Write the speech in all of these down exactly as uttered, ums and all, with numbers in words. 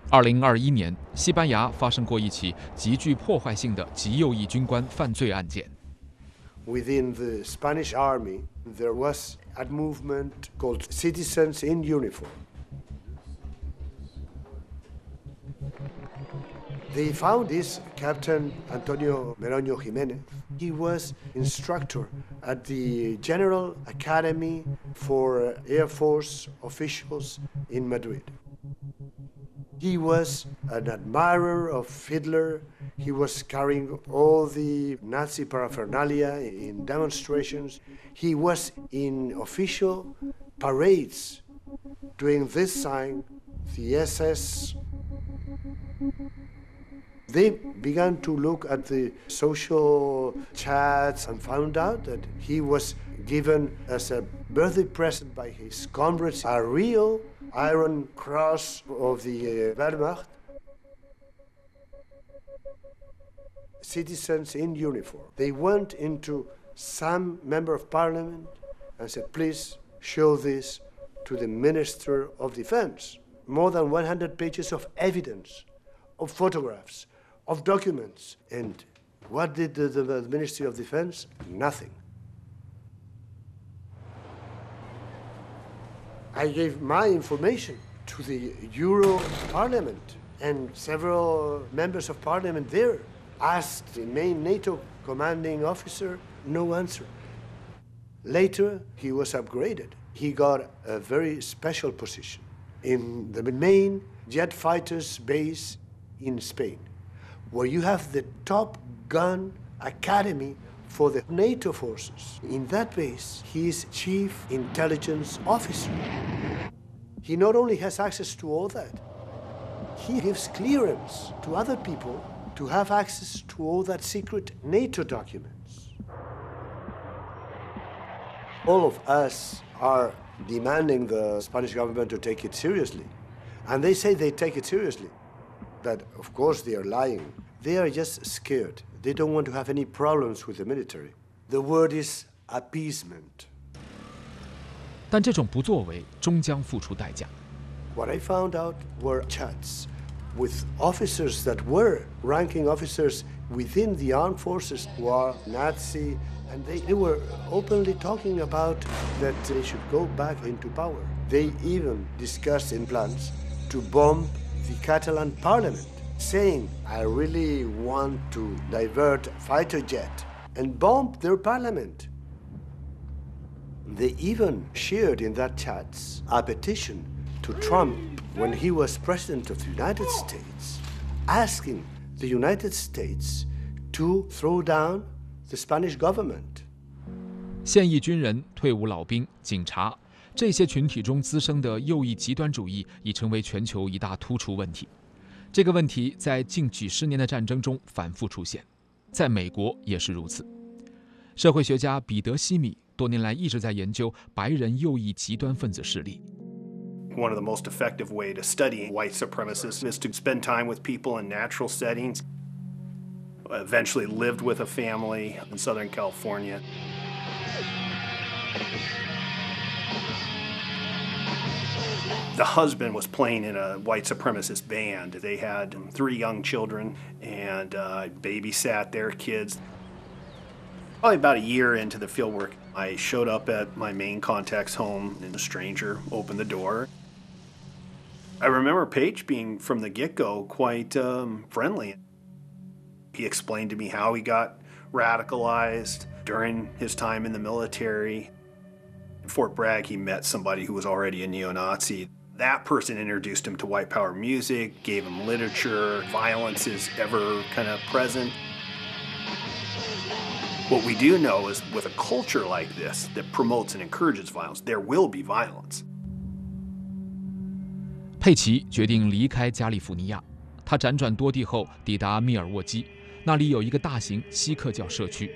二零二一年，西班牙发生过一起极具破坏性的极右翼军官犯罪案件。 Within the Spanish army, there was a movement called Citizens in Uniform. They found this Captain Antonio Meroño Jiménez. He was instructor at the General Academy for Air Force officials in Madrid. He was an admirer of Hitler. He was carrying all the Nazi paraphernalia in demonstrations. He was in official parades doing this sign, the S S. They began to look at the social chats and found out that he was given as a birthday present by his comrades a real Iron Cross of the uh, Wehrmacht. Citizens in uniform. They went into some member of parliament and said, please show this to the Minister of Defense. More than one hundred pages of evidence, of photographs, of documents. And what did the, the, the Ministry of Defense? Nothing. I gave my information to the Euro Parliament, and several members of parliament there asked the main NATO commanding officer, no answer. Later, he was upgraded. He got a very special position in the main jet fighters base in Spain, where you have the Top Gun Academy for the NATO forces. In that base, he is Chief Intelligence Officer. He not only has access to all that, he gives clearance to other people to have access to all that secret NATO documents. All of us are demanding the Spanish government to take it seriously. And they say they take it seriously. But of course they are lying. They are just scared. They don't want to have any problems with the military. The word is appeasement. 但这种不作为终将付出代价。 What I found out were chats with officers that were ranking officers within the armed forces who are Nazi, and they, they were openly talking about that they should go back into power. They even discussed in plans to bomb the Catalan parliament, saying, I really want to divert a fighter jet and bomb their parliament. They even shared in that chats a petition to Trump when he was president of the United States, asking the United States to throw down the Spanish government. 现役军人、退伍老兵、警察，这些群体中滋生的右翼极端主义已成为全球一大突出问题。这个问题在近几十年的战争中反复出现，在美国也是如此。社会学家彼得·西米多年来一直在研究白人右翼极端分子势力。 One of the most effective ways to study white supremacists is to spend time with people in natural settings. Eventually lived with a family in Southern California. The husband was playing in a white supremacist band. They had three young children and uh, babysat their kids. Probably about a year into the fieldwork, I showed up at my main contact's home and a stranger opened the door. I remember Page being, from the get-go, quite um, friendly. He explained to me how he got radicalized during his time in the military. In Fort Bragg, he met somebody who was already a neo-Nazi. That person introduced him to white power music, gave him literature. Violence is ever kind of present. What we do know is with a culture like this that promotes and encourages violence, there will be violence. 佩奇决定离开加利福尼亚，他辗转多地后抵达密尔沃基，那里有一个大型锡克教社区。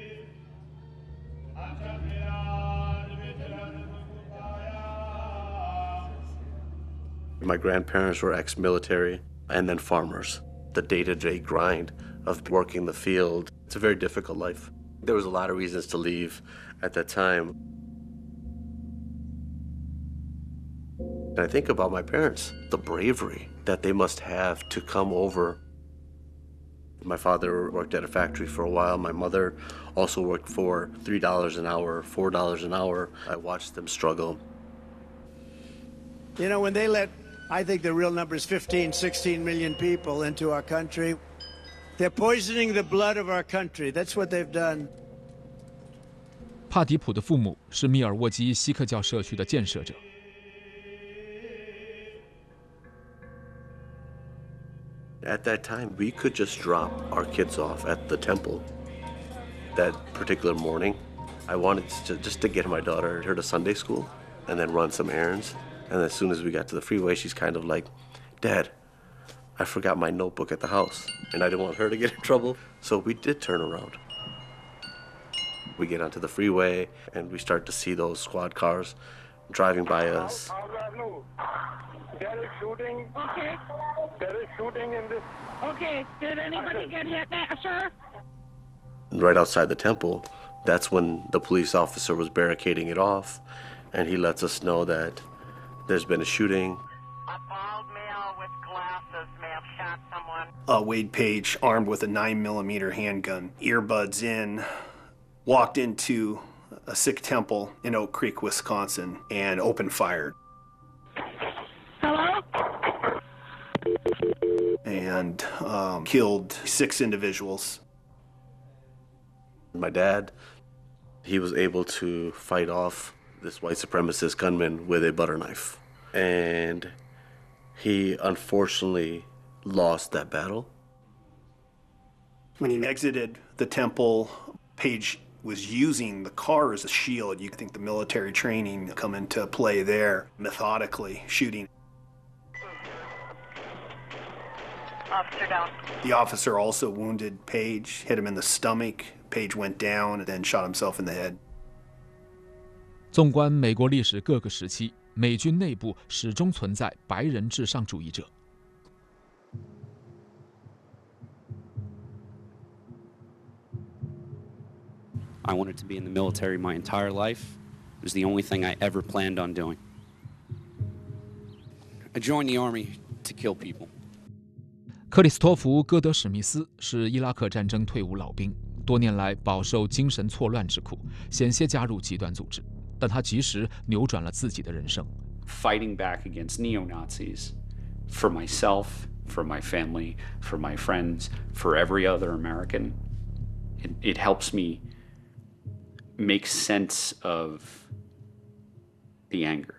My grandparents were ex-military and then farmers. The day-to-day grind of working the field, it's a very difficult life. There was a lot of reasons to leave at that time. And I think about my parents, the bravery that they must have to come over. My father worked at a factory for a while. My mother also worked for three dollars an hour, four dollars an hour. I watched them struggle. You know, when they let, I think the real number is fifteen, sixteen million people into our country, they're poisoning the blood of our country. That's what they've done. 帕迪普的父母是密尔沃基锡克教社区的建设者。 At that time, we could just drop our kids off at the temple. That particular morning, I wanted to, just to get my daughter her to Sunday school and then run some errands. And as soon as we got to the freeway, she's kind of like, Dad, I forgot my notebook at the house. And I didn't want her to get in trouble. So we did turn around. We get onto the freeway and we start to see those squad cars driving by us. There is shooting. Okay. There is shooting in this. Okay. Did anybody get hit there, sir? Right outside the temple, that's when the police officer was barricading it off, and he lets us know that there's been a shooting. A bald male with glasses may have shot someone. Uh, Wade Page, armed with a nine millimeter handgun, earbuds in, walked into a Sikh temple in Oak Creek, Wisconsin, and opened fire. Hello? And um, killed six individuals. My dad, he was able to fight off this white supremacist gunman with a butter knife. And he unfortunately lost that battle. When he exited the temple, Page was using the car as a shield. You think the military training come into play there, methodically shooting. Officer down. The officer also wounded Page, hit him in the stomach. Page went down and then shot himself in the head. 纵观美国历史各个时期，美军内部始终存在白人至上主义者。 I wanted to be in the military my entire life. It was the only thing I ever planned on doing. I joined the army to kill people. 克里斯托弗·戈德史密斯是伊拉克战争退伍老兵，多年来饱受精神错乱之苦，险些加入极端组织，但他及时扭转了自己的人生。 Fighting back against neo-Nazis for myself, for my family, for my friends, for every other American, it, it helps me make sense of the anger.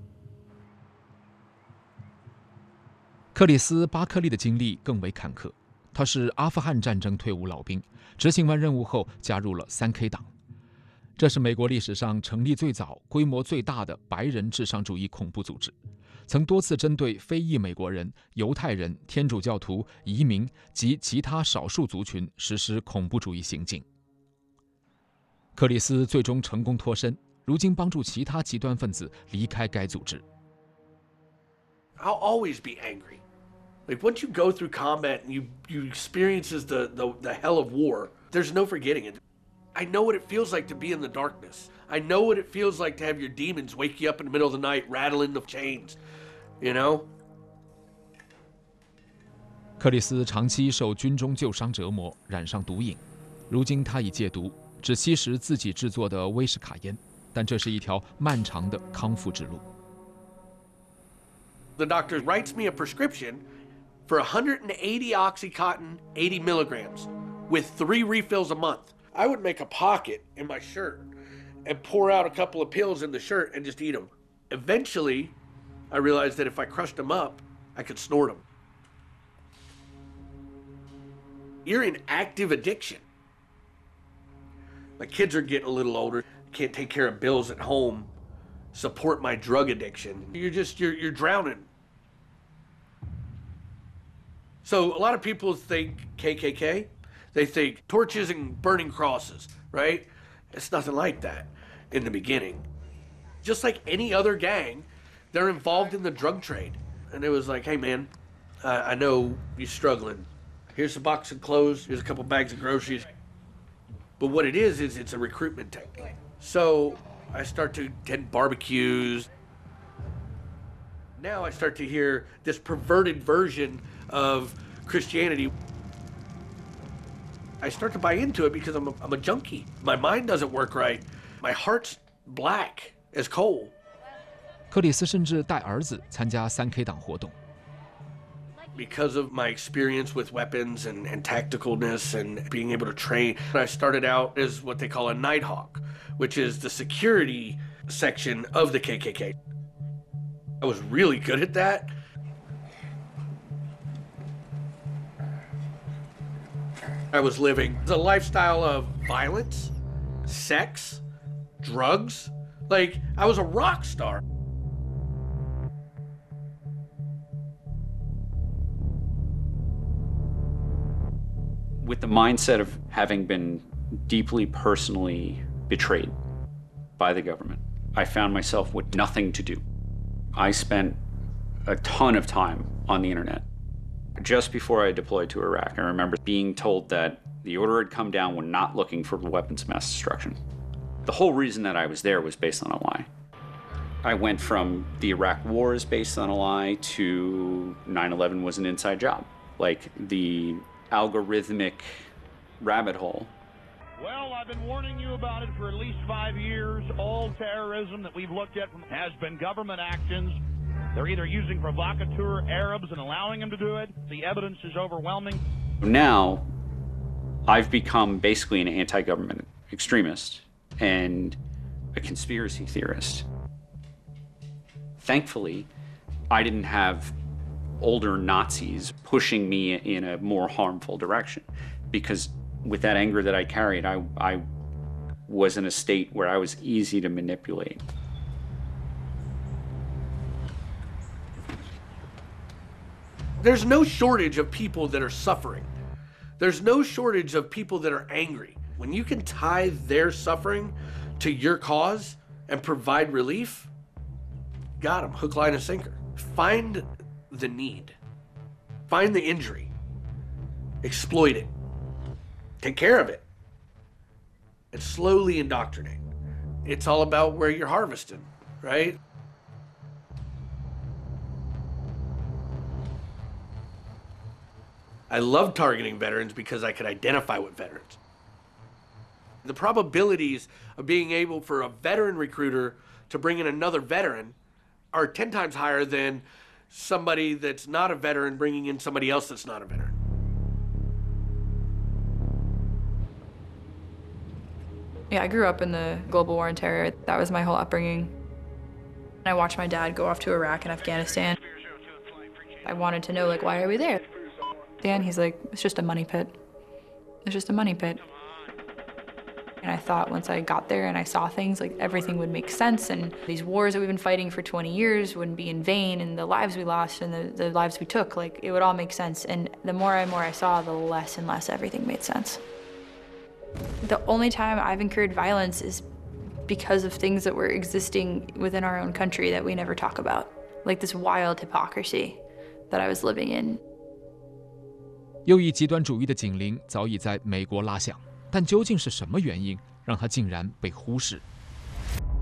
克里斯·巴克利的经历更为坎坷。他是阿富汗战争退伍老兵，执行完任务后加入了三 K 党，这是美国历史上成立最早、规模最大的白人至上主义恐怖组织，曾多次针对非裔美国人、犹太人、天主教徒、移民及其他少数族群实施恐怖主义行径。克里斯最终成功脱身，如今帮助其他极端分子离开该组织。 I'll always be angry. Like once you go through combat and you you experiences the, the the hell of war, there's no forgetting it. I know what it feels like to be in the darkness. I know what it feels like to have your demons wake you up in the middle of the night, rattling the chains. You know? 克里斯长期受军中旧伤折磨，染上毒瘾。如今他已戒毒，只吸食自己制作的威士卡烟，但这是一条漫长的康复之路。 The doctor writes me a prescription for one hundred eighty Oxycontin, eighty milligrams, with three refills a month. I would make a pocket in my shirt and pour out a couple of pills in the shirt and just eat them. Eventually, I realized that if I crushed them up, I could snort them. You're in active addiction. My kids are getting a little older, can't take care of bills at home, support my drug addiction. You're just, you're, you're drowning. So a lot of people think K K K, they think torches and burning crosses, right? It's nothing like that in the beginning. Just like any other gang, they're involved in the drug trade. And it was like, hey man, I, I know you're struggling. Here's a box of clothes, here's a couple bags of groceries. But what it is, is it's a recruitment technique. So I start to attend barbecues. Now I start to hear this perverted version of Christianity. I start to buy into it because I'm a, I'm a junkie. My mind doesn't work right. My heart's black as coal. 克里斯甚至带儿子参加三 K 党活动。 Because of my experience with weapons and, and tacticalness and being able to train, I started out as what they call a Nighthawk, which is the security section of the K K K. I was really good at that. I was living a lifestyle of violence, sex, drugs. Like, I was a rock star. With the mindset of having been deeply personally betrayed by the government, I found myself with nothing to do. I spent a ton of time on the internet. Just before I deployed to Iraq, I remember being told that the order had come down when not looking for weapons of mass destruction. The whole reason that I was there was based on a lie. I went from the Iraq wars based on a lie to nine eleven was an inside job. Like the algorithmic rabbit hole. Well, I've been warning you about it for at least five years. All terrorism that we've looked at has been government actions. They're either using provocateur Arabs and allowing them to do it. The evidence is overwhelming. Now, I've become basically an anti-government extremist and a conspiracy theorist. Thankfully, I didn't have older Nazis pushing me in a more harmful direction, because with that anger that I carried, I, I was in a state where I was easy to manipulate. There's no shortage of people that are suffering. There's no shortage of people that are angry. When you can tie their suffering to your cause and provide relief, got them, hook, line, and sinker. Find the need. Find the injury. Exploit it. Take care of it. And slowly indoctrinate. It's all about where you're harvested, right? I love targeting veterans because I could identify with veterans. The probabilities of being able for a veteran recruiter to bring in another veteran are ten times higher than somebody that's not a veteran bringing in somebody else that's not a veteran. Yeah, I grew up in the global war on terror. That was my whole upbringing. I watched my dad go off to Iraq and Afghanistan. I wanted to know, like, why are we there? Dan, he's like, it's just a money pit. It's just a money pit. And I thought once I got there and I saw things, like everything would make sense, and these wars that we've been fighting for twenty years wouldn't be in vain, and the lives we lost and the, the lives we took, like it would all make sense. And the more and more I saw, the less and less everything made sense. The only time I've incurred violence is because of things that were existing within our own country that we never talk about. Like this wild hypocrisy that I was living in. 右翼极端主义的警铃早已在美国拉响，但究竟是什么原因让它竟然被忽视？